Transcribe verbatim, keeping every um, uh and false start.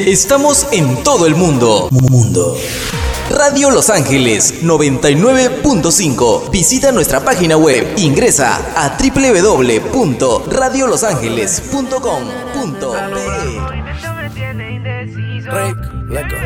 Estamos en todo el mundo. Mundo. Radio Los Ángeles noventa y nueve punto cinco. Visita nuestra página web. Ingresa a doble u doble u doble u punto radio los ángeles punto com punto be. Rick, leco.